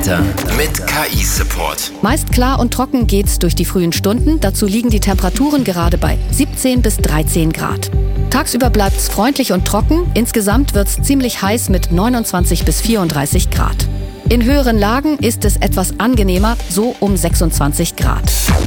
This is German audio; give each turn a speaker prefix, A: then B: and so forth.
A: Wetter mit KI-Support.
B: Meist klar und trocken geht's durch die frühen Stunden. Dazu liegen die Temperaturen gerade bei 17 bis 13 Grad. Tagsüber bleibt's freundlich und trocken. Insgesamt wird's ziemlich heiß mit 29 bis 34 Grad. In höheren Lagen ist es etwas angenehmer, so um 26 Grad.